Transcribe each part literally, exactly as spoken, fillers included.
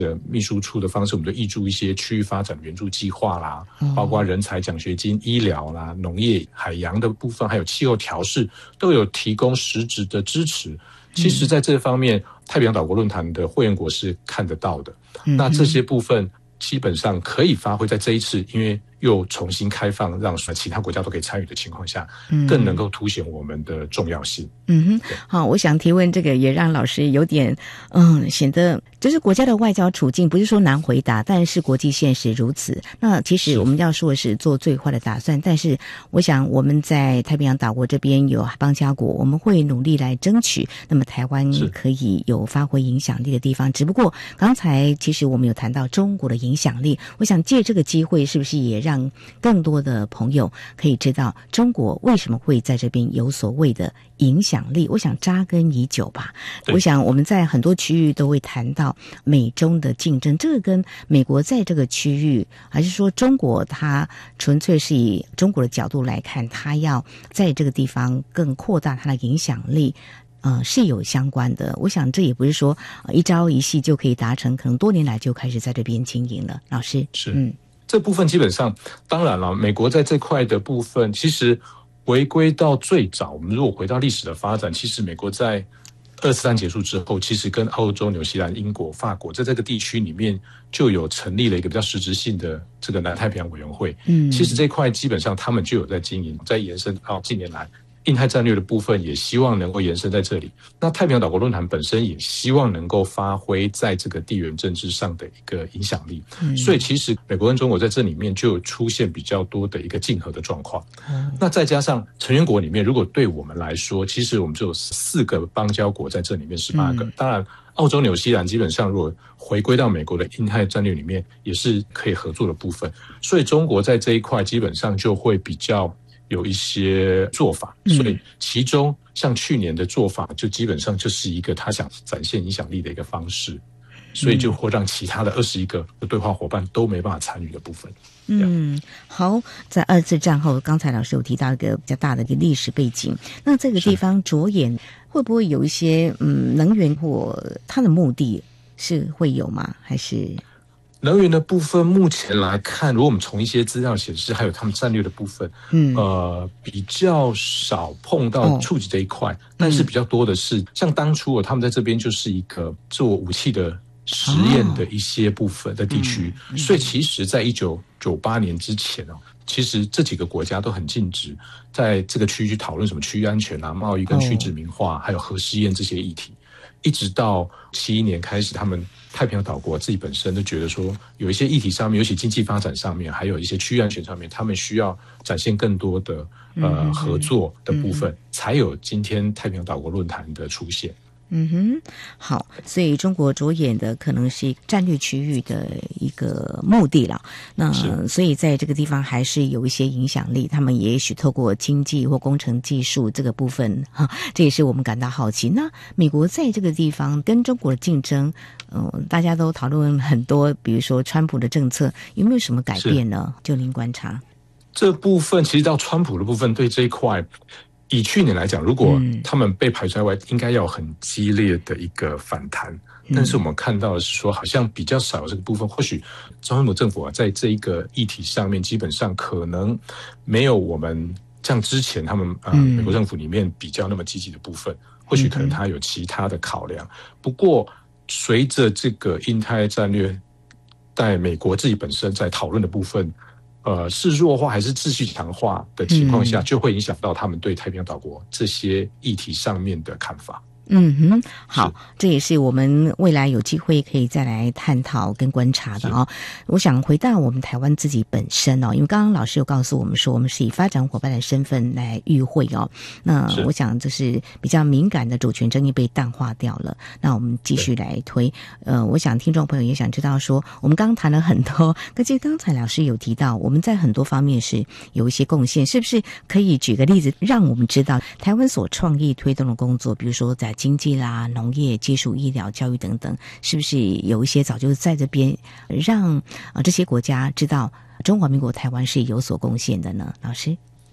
的秘书处的方式，我们就挹注一些区域发展援助计划啦，嗯、包括人才奖学金、医疗啦、农业、海洋的部分，还有气候调试，都有提供实质的支持。其实在这方面，太平洋岛国论坛的会员国是看得到的。嗯、那这些部分基本上可以发挥在这一次，因为又重新开放，让其他国家都可以参与的情况下，更能够凸显我们的重要性。 嗯哼，好，我想提问这个也让老师有点嗯，显得就是国家的外交处境不是说难回答，但是国际现实如此。那其实我们要说的是做最坏的打算，但是我想我们在太平洋岛国这边有邦交国，我们会努力来争取，那么台湾可以有发挥影响力的地方。只不过刚才其实我们有谈到中国的影响力，我想借这个机会是不是也让让更多的朋友可以知道中国为什么会在这边有所谓的影响力，我想扎根已久吧。我想我们在很多区域都会谈到美中的竞争，这个跟美国在这个区域，还是说中国它纯粹是以中国的角度来看，它要在这个地方更扩大它的影响力，呃，是有相关的。我想这也不是说、呃、一朝一夕就可以达成，可能多年来就开始在这边经营了。老师是嗯。这部分基本上，当然了，美国在这块的部分，其实回归到最早，我们如果回到历史的发展，其实美国在二次大战结束之后，其实跟澳洲、纽西兰、英国、法国在这个地区里面就有成立了一个比较实质性的这个南太平洋委员会。嗯，其实这块基本上他们就有在经营，在延伸到近年来。印太战略的部分也希望能够延伸在这里。那太平洋岛国论坛本身也希望能够发挥在这个地缘政治上的一个影响力。嗯、所以其实美国跟中国在这里面就出现比较多的一个竞合的状况。嗯、那再加上成员国里面，如果对我们来说，其实我们就有四个邦交国在这里面十八个。嗯、当然澳洲、纽西兰基本上如果回归到美国的印太战略里面，也是可以合作的部分。所以中国在这一块基本上就会比较有一些做法，所以其中像去年的做法，就基本上就是一个他想展现影响力的一个方式，所以就会让其他的二十一个的对话伙伴都没办法参与的部分。 嗯，好，在二次战后，刚才老师有提到一个比较大的一个历史背景，那这个地方着眼会不会有一些嗯能源或它的目的是会有吗？还是？ 能源的部分，目前来看，如果我们从一些资料显示，还有他们战略的部分，嗯，呃，比较少碰到触及这一块，哦、但是比较多的是，嗯、像当初哦，他们在这边就是一个做武器的实验的一些部分的地区，哦嗯嗯、所以其实在一九九八年之前哦，其实这几个国家都很尽职，在这个区域去讨论什么区域安全啊、贸易跟去殖民化，哦、还有核试验这些议题。一直到七一年开始，他们太平洋岛国自己本身都觉得说，有一些议题上面，尤其经济发展上面，还有一些区域安全上面，他们需要展现更多的呃合作的部分，嗯、才有今天太平洋岛国论坛的出现。 嗯哼，好，所以中国着眼的可能是战略区域的一个目的了。那所以在这个地方还是有一些影响力，他们也许透过经济或工程技术这个部分，哈，这也是我们感到好奇。那美国在这个地方跟中国的竞争，嗯、呃，大家都讨论很多，比如说川普的政策有没有什么改变呢？就您观察， 这部分其实到川普的部分对这一块。以去年来讲，如果他们被排除在外，应该要有很激烈的一个反弹。嗯、但是我们看到的是说，好像比较少这个部分。或许川普政府啊，在这一个议题上面，基本上可能没有我们像之前他们啊、呃、美国政府里面比较那么积极的部分。或许可能他有其他的考量。不过，随着这个印太战略，在美国自己本身在讨论的部分。呃，是弱化还是继续强化的情况下，嗯、就会影响到他们对太平洋岛国这些议题上面的看法。 嗯哼，好，这也是我们未来有机会可以再来探讨跟观察的哦。我想回到我们台湾自己本身哦，因为刚刚老师有告诉我们说，我们是以发展伙伴的身份来与会哦。那我想这是比较敏感的主权争议被淡化掉了。那我们继续来推。呃，我想听众朋友也想知道说，我们刚刚谈了很多，可是刚才老师有提到，我们在很多方面是有一些贡献，是不是可以举个例子，让我们知道台湾所创意推动的工作，比如说在经济啦、农业、技术、医疗、教育等等，是不是有一些早就在这边让啊、呃、这些国家知道中华民国台湾是有所贡献的呢？老师，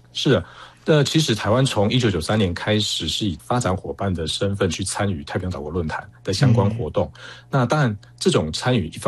是的。那其实台湾从一九九三年开始是以发展伙伴的身份去参与太平洋岛国论坛的相关活动。嗯、那当然，这种参与一方